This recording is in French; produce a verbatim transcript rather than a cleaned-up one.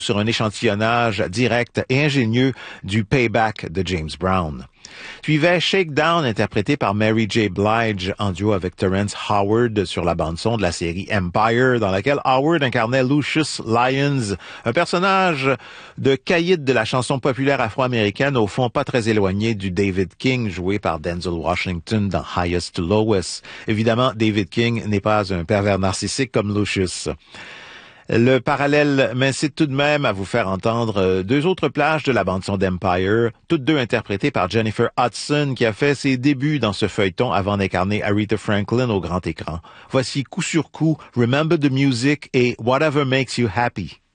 sur un échantillonnage direct et ingénieux du Payback de James Brown. Suivait Shakedown, interprété par Mary J. Blige en duo avec Terrence Howard sur la bande-son de la série Empire, dans laquelle Howard incarnait Lucius Lyons, un personnage de caïd de la chanson populaire afro-américaine, au fond pas très éloigné du David King, joué par Denzel Washington dans Highest to Lowest. Évidemment, David King n'est pas un pervers narcissique comme Lucius. Le parallèle m'incite tout de même à vous faire entendre deux autres plages de la bande-son d'Empire, toutes deux interprétées par Jennifer Hudson, qui a fait ses débuts dans ce feuilleton avant d'incarner Aretha Franklin au grand écran. Voici coup sur coup Remember the Music et Whatever Makes You Happy.